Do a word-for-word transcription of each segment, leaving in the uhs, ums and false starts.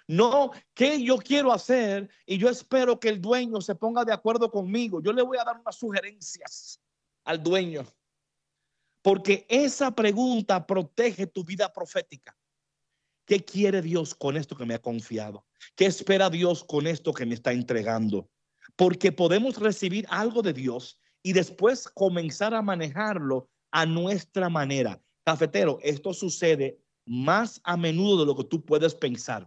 No, ¿qué yo quiero hacer? Y yo espero que el dueño se ponga de acuerdo conmigo. Yo le voy a dar unas sugerencias al dueño, porque esa pregunta protege tu vida profética. ¿Qué quiere Dios con esto que me ha confiado? ¿Qué espera Dios con esto que me está entregando? Porque podemos recibir algo de Dios y después comenzar a manejarlo a nuestra manera. Cafetero, esto sucede más a menudo de lo que tú puedes pensar.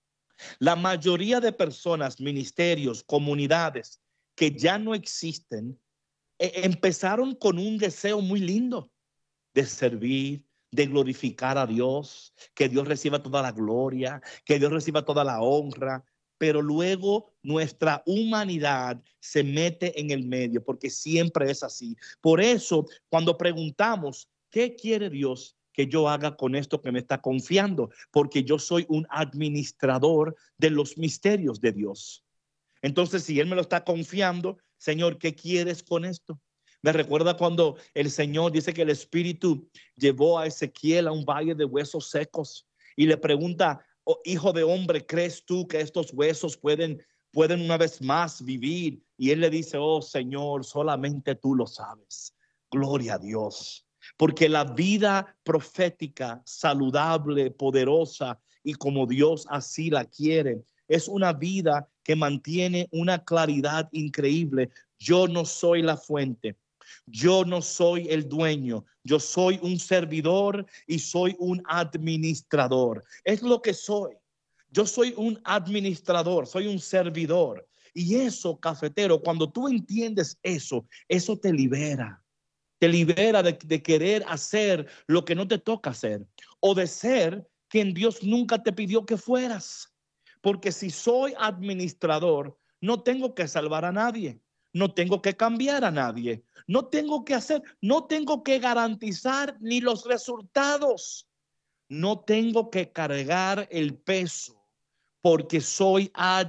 La mayoría de personas, ministerios, comunidades que ya no existen, eh, empezaron con un deseo muy lindo de servir, de glorificar a Dios, que Dios reciba toda la gloria, que Dios reciba toda la honra, pero luego nuestra humanidad se mete en el medio, porque siempre es así. Por eso, cuando preguntamos, ¿qué quiere Dios que yo haga con esto que me está confiando? Porque yo soy un administrador de los misterios de Dios. Entonces, si Él me lo está confiando, Señor, ¿qué quieres con esto? Me recuerda cuando el Señor dice que el Espíritu llevó a Ezequiel a un valle de huesos secos y le pregunta, oh, hijo de hombre, ¿crees tú que estos huesos pueden, pueden una vez más vivir? Y él le dice, oh Señor, solamente tú lo sabes. Gloria a Dios. Porque la vida profética, saludable, poderosa y como Dios así la quiere, es una vida que mantiene una claridad increíble. Yo no soy la fuente. Yo no soy el dueño, yo soy un servidor y soy un administrador. Es lo que soy. Yo soy un administrador, soy un servidor. Y eso, cafetero, cuando tú entiendes eso, eso te libera. Te libera de, de querer hacer lo que no te toca hacer o de ser quien Dios nunca te pidió que fueras. Porque si soy administrador, no tengo que salvar a nadie. No tengo que cambiar a nadie. No tengo que hacer, no tengo que garantizar ni los resultados. No tengo que cargar el peso porque soy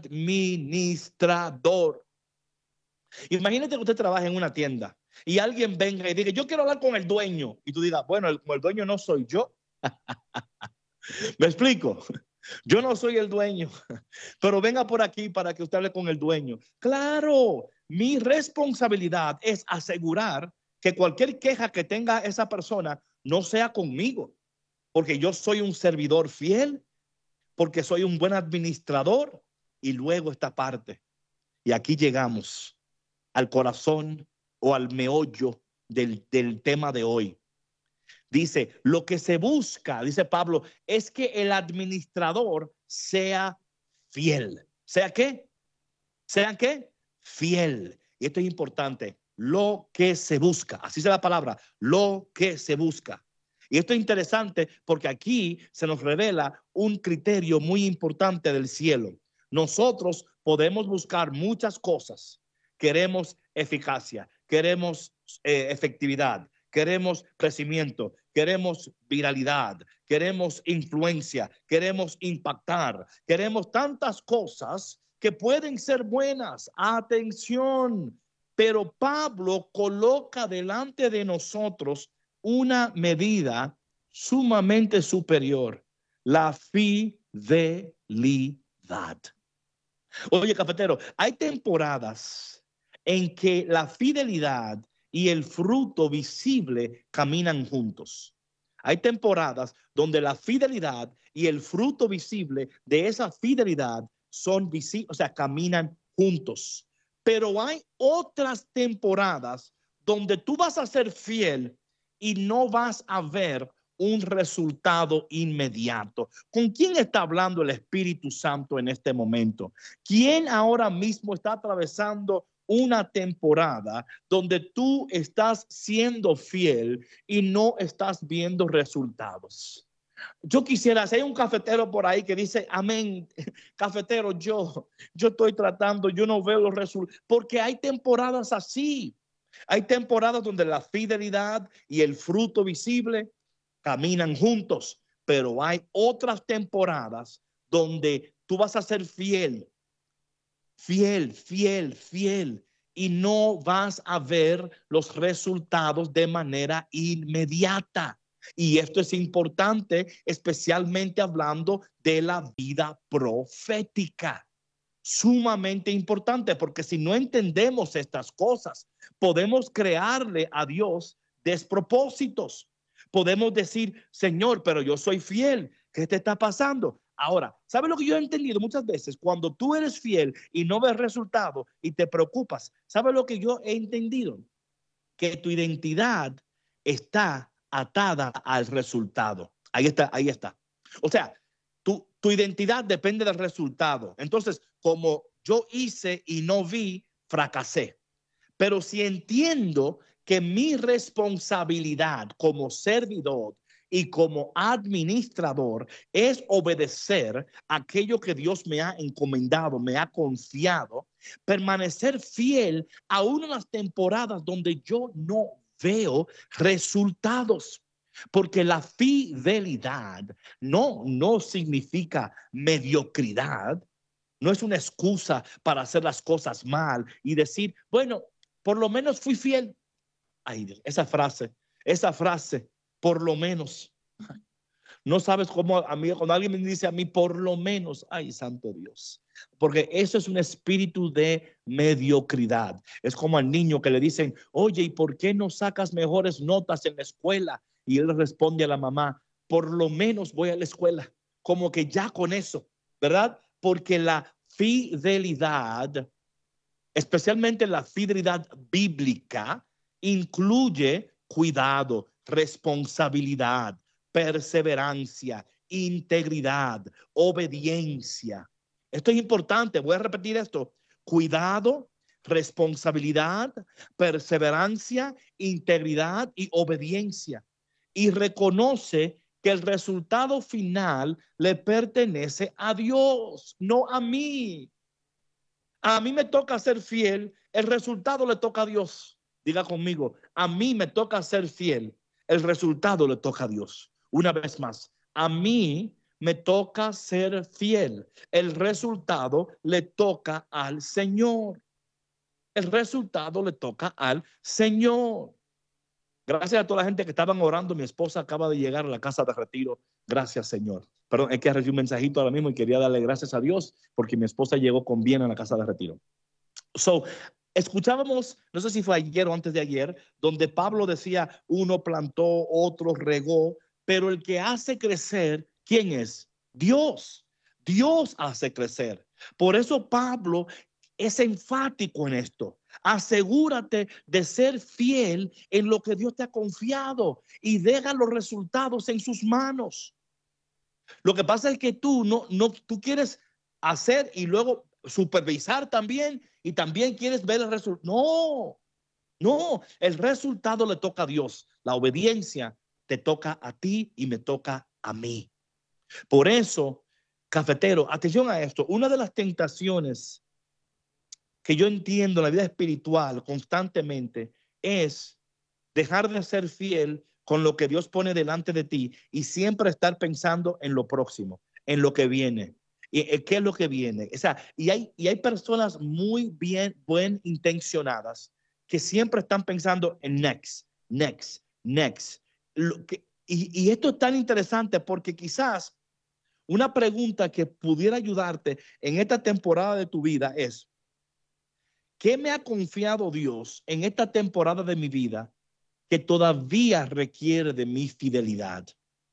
administrador. Imagínate que usted trabaja en una tienda y alguien venga y diga, yo quiero hablar con el dueño. Y tú digas, bueno, el, el dueño no soy yo. ¿Me explico? Yo no soy el dueño, pero venga por aquí para que usted hable con el dueño. Claro, mi responsabilidad es asegurar que cualquier queja que tenga esa persona no sea conmigo, porque yo soy un servidor fiel, porque soy un buen administrador. Y luego esta parte, y aquí llegamos al corazón o al meollo del, del tema de hoy. Dice, lo que se busca, dice Pablo, es que el administrador sea fiel. ¿Sea qué? ¿Sean qué? Fiel. Y esto es importante. Lo que se busca. Así es la palabra. Lo que se busca. Y esto es interesante porque aquí se nos revela un criterio muy importante del cielo. Nosotros podemos buscar muchas cosas. Queremos eficacia, queremos eh, efectividad, queremos crecimiento, queremos viralidad, queremos influencia, queremos impactar, queremos tantas cosas que pueden ser buenas. Atención, pero Pablo coloca delante de nosotros una medida sumamente superior, la fidelidad. Oye, cafetero, hay temporadas en que la fidelidad y el fruto visible caminan juntos. Hay temporadas donde la fidelidad y el fruto visible de esa fidelidad son visibles, o sea, caminan juntos. Pero hay otras temporadas donde tú vas a ser fiel y no vas a ver un resultado inmediato. ¿Con quién está hablando el Espíritu Santo en este momento? ¿Quién ahora mismo está atravesando una temporada donde tú estás siendo fiel y no estás viendo resultados? Yo quisiera, si hay un cafetero por ahí que dice, amén, cafetero, yo, yo estoy tratando, yo no veo los resultados, porque hay temporadas así. Hay temporadas donde la fidelidad y el fruto visible caminan juntos, pero hay otras temporadas donde tú vas a ser fiel, fiel, fiel, fiel, y no vas a ver los resultados de manera inmediata. Y esto es importante, especialmente hablando de la vida profética. Sumamente importante, porque si no entendemos estas cosas, podemos crearle a Dios despropósitos. Podemos decir, Señor, pero yo soy fiel. ¿Qué te está pasando? Ahora, ¿sabes lo que yo he entendido muchas veces? Cuando tú eres fiel y no ves resultado y te preocupas, ¿sabes lo que yo he entendido? Que tu identidad está atada al resultado. Ahí está, ahí está. O sea, tu, tu identidad depende del resultado. Entonces, como yo hice y no vi, fracasé. Pero si entiendo que mi responsabilidad como servidor y como administrador es obedecer aquello que Dios me ha encomendado, me ha confiado, permanecer fiel aún en las temporadas donde yo no veo resultados. Porque la fidelidad no, no significa mediocridad, no es una excusa para hacer las cosas mal y decir, bueno, por lo menos fui fiel. Ay, esa frase, esa frase, por lo menos. No sabes cómo a mí, cuando alguien me dice a mí, por lo menos, ay, santo Dios. Porque eso es un espíritu de mediocridad. Es como al niño que le dicen, oye, ¿y por qué no sacas mejores notas en la escuela? Y él responde a la mamá, por lo menos voy a la escuela. Como que ya con eso, ¿verdad? Porque la fidelidad, especialmente la fidelidad bíblica, incluye cuidado, responsabilidad, perseverancia, integridad, obediencia. Esto es importante, voy a repetir esto. Cuidado, responsabilidad, perseverancia, integridad y obediencia. Y reconoce que el resultado final le pertenece a Dios, no a mí. A mí me toca ser fiel, el resultado le toca a Dios. Diga conmigo, a mí me toca ser fiel, el resultado le toca a Dios. Una vez más, a mí me toca ser fiel, el resultado le toca al Señor. El resultado le toca al Señor. Gracias a toda la gente que estaban orando. Mi esposa acaba de llegar a la casa de retiro. Gracias, Señor. Perdón, es que recibí un mensajito ahora mismo y quería darle gracias a Dios porque mi esposa llegó con bien a la casa de retiro. So, escuchábamos, no sé si fue ayer o antes de ayer, donde Pablo decía, uno plantó, otro regó, pero el que hace crecer, ¿quién es? Dios. Dios hace crecer. Por eso Pablo es enfático en esto. Asegúrate de ser fiel en lo que Dios te ha confiado y deja los resultados en sus manos. Lo que pasa es que tú no, no, tú quieres hacer y luego supervisar también y también quieres ver el resultado. No, no, el resultado le toca a Dios. La obediencia te toca a ti y me toca a mí. Por eso, cafetero, atención a esto. Una de las tentaciones que yo entiendo en la vida espiritual constantemente es dejar de ser fiel con lo que Dios pone delante de ti y siempre estar pensando en lo próximo, en lo que viene. ¿Y qué es lo que viene? O sea, y hay, y hay personas muy bien, buen intencionadas que siempre están pensando en next, next, next. Lo que, y, y esto es tan interesante porque quizás una pregunta que pudiera ayudarte en esta temporada de tu vida es, ¿qué me ha confiado Dios en esta temporada de mi vida que todavía requiere de mi fidelidad?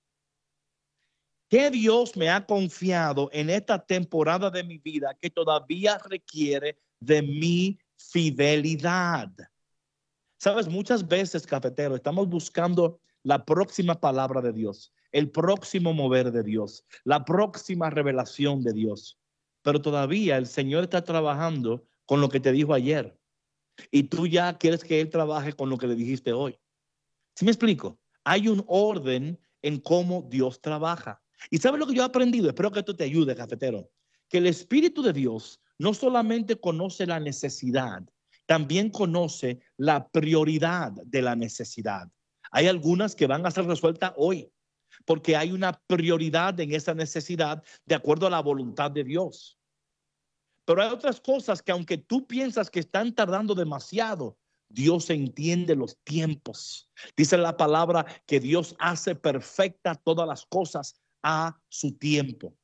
¿Qué Dios me ha confiado en esta temporada de mi vida que todavía requiere de mi fidelidad? Sabes, muchas veces, cafetero, estamos buscando la próxima palabra de Dios, el próximo mover de Dios, la próxima revelación de Dios. Pero todavía el Señor está trabajando con lo que te dijo ayer. Y tú ya quieres que Él trabaje con lo que le dijiste hoy. ¿Sí me explico? Hay un orden en cómo Dios trabaja. ¿Y sabes lo que yo he aprendido? Espero que esto te ayude, cafetero. Que el Espíritu de Dios no solamente conoce la necesidad, también conoce la prioridad de la necesidad. Hay algunas que van a ser resueltas hoy, porque hay una prioridad en esa necesidad de acuerdo a la voluntad de Dios. Pero hay otras cosas que aunque tú piensas que están tardando demasiado, Dios entiende los tiempos. Dice la palabra que Dios hace perfecta todas las cosas a su tiempo.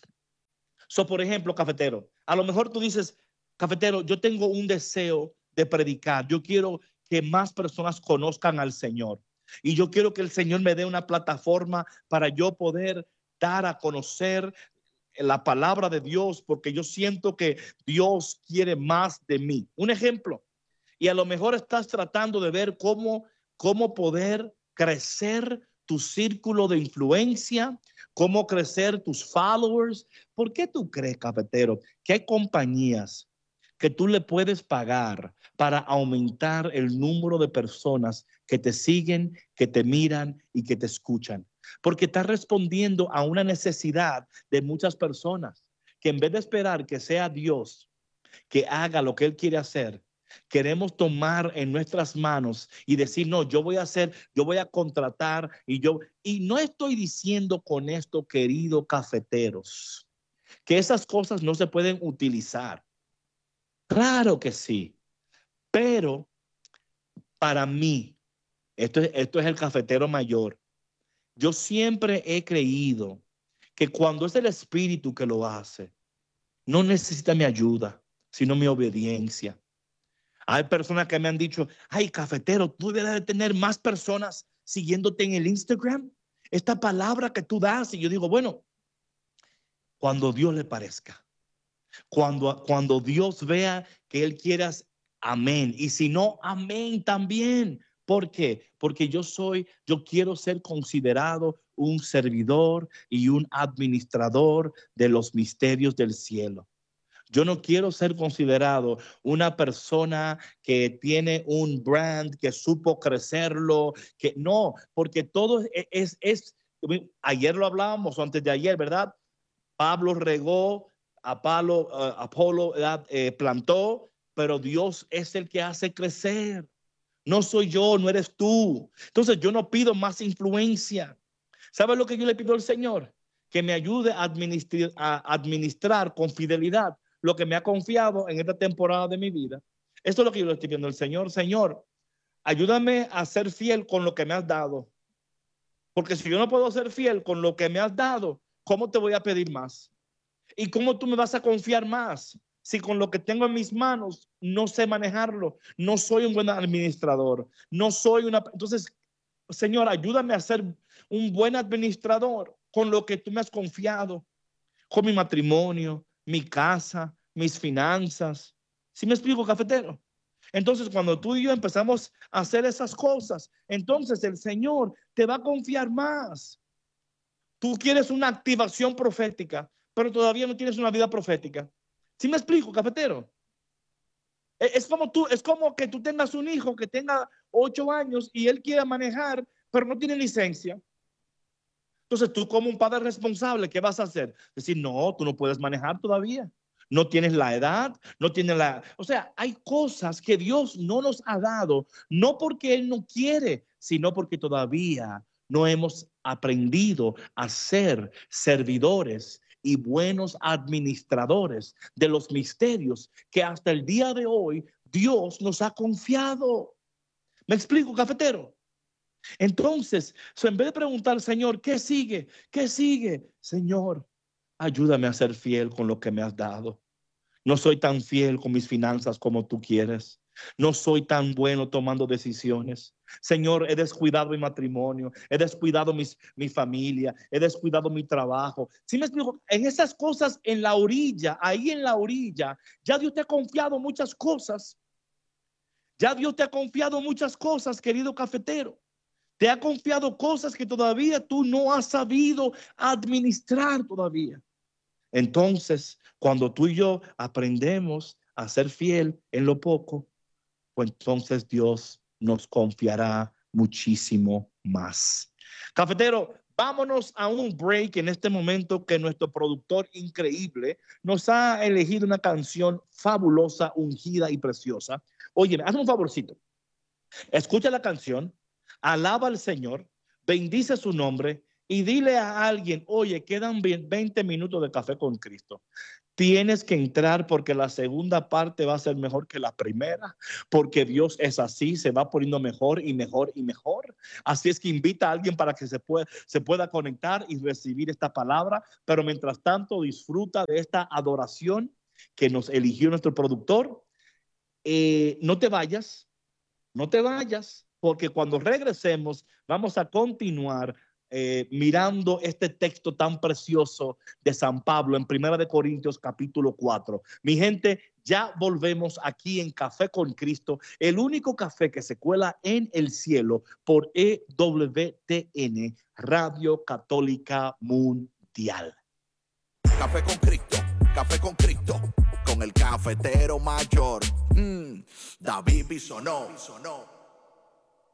So, por ejemplo, cafetero, a lo mejor tú dices, cafetero, yo tengo un deseo de predicar. Yo quiero que más personas conozcan al Señor. Y yo quiero que el Señor me dé una plataforma para yo poder dar a conocer la palabra de Dios, porque yo siento que Dios quiere más de mí. Un ejemplo. Y a lo mejor estás tratando de ver cómo, cómo poder crecer tu círculo de influencia, cómo crecer tus followers. ¿Por qué tú crees, cafetero, que hay compañías que tú le puedes pagar para aumentar el número de personas que te siguen, que te miran y que te escuchan? Porque estás respondiendo a una necesidad de muchas personas que en vez de esperar que sea Dios que haga lo que Él quiere hacer, queremos tomar en nuestras manos y decir, no, yo voy a hacer, yo voy a contratar y yo, y no estoy diciendo con esto, queridos cafeteros, que esas cosas no se pueden utilizar. Claro que sí, pero para mí, esto es, esto es el cafetero mayor. Yo siempre he creído que cuando es el Espíritu que lo hace, no necesita mi ayuda, sino mi obediencia. Hay personas que me han dicho, ay, cafetero, tú debes de tener más personas siguiéndote en el Instagram. Esta palabra que tú das. Y yo digo, bueno, cuando Dios le parezca, cuando, cuando Dios vea que Él quiera, amén. Y si no, amén también. ¿Por qué? Porque yo soy, yo quiero ser considerado un servidor y un administrador de los misterios del cielo. Yo no quiero ser considerado una persona que tiene un brand, que supo crecerlo, que no, porque todo es, es, es ayer lo hablábamos, o antes de ayer, ¿verdad? Pablo regó, Apolo, uh, Apolo eh, plantó, pero Dios es el que hace crecer. No soy yo, no eres tú. Entonces yo no pido más influencia. ¿Sabes lo que yo le pido al Señor? Que me ayude a administrar, a administrar con fidelidad lo que me ha confiado en esta temporada de mi vida. Esto es lo que yo le estoy pidiendo al Señor. Señor, ayúdame a ser fiel con lo que me has dado. Porque si yo no puedo ser fiel con lo que me has dado, ¿cómo te voy a pedir más? ¿Y cómo tú me vas a confiar más? Si con lo que tengo en mis manos no sé manejarlo, no soy un buen administrador, no soy una... Entonces, Señor, ayúdame a ser un buen administrador con lo que tú me has confiado, con mi matrimonio, mi casa, mis finanzas. ¿Sí me explico, cafetero? Entonces, cuando tú y yo empezamos a hacer esas cosas, entonces el Señor te va a confiar más. Tú quieres una activación profética, pero todavía no tienes una vida profética. ¿Sí me explico, cafetero? Es como tú, es como que tú tengas un hijo que tenga ocho años y él quiera manejar, pero no tiene licencia. Entonces tú como un padre responsable, ¿qué vas a hacer? Decir, no, tú no puedes manejar todavía. No tienes la edad, no tienes la... O sea, hay cosas que Dios no nos ha dado, no porque Él no quiere, sino porque todavía no hemos aprendido a ser servidores y buenos administradores de los misterios que hasta el día de hoy Dios nos ha confiado. ¿Me explico, cafetero? Entonces, so, en vez de preguntar, Señor, ¿qué sigue? ¿Qué sigue? Señor, ayúdame a ser fiel con lo que me has dado. No soy tan fiel con mis finanzas como tú quieres. No soy tan bueno tomando decisiones. Señor, he descuidado mi matrimonio, he descuidado mis, mi familia, he descuidado mi trabajo. ¿Sí me explico? En esas cosas, en la orilla, ahí en la orilla, ya Dios te ha confiado muchas cosas. Ya Dios te ha confiado muchas cosas, querido cafetero. Te ha confiado cosas que todavía tú no has sabido administrar todavía. Entonces, cuando tú y yo aprendemos a ser fiel en lo poco, pues entonces Dios nos confiará muchísimo más. Cafetero, vámonos a un break en este momento que nuestro productor increíble nos ha elegido una canción fabulosa, ungida y preciosa. Oye, hazme un favorcito. Escucha la canción. Alaba al Señor, bendice su nombre y dile a alguien, oye, quedan veinte minutos de Café con Cristo. Tienes que entrar porque la segunda parte va a ser mejor que la primera, porque Dios es así, se va poniendo mejor y mejor y mejor. Así es que invita a alguien para que se pueda, se pueda conectar y recibir esta palabra, pero mientras tanto disfruta de esta adoración que nos eligió nuestro productor. Eh, no te vayas, no te vayas, porque cuando regresemos vamos a continuar Eh, mirando este texto tan precioso de San Pablo en Primera de Corintios capítulo cuatro. Mi gente, ya volvemos aquí en Café con Cristo, el único café que se cuela en el cielo por E W T N, Radio Católica Mundial. Café con Cristo, Café con Cristo, con el cafetero mayor, mm, David Bisonó.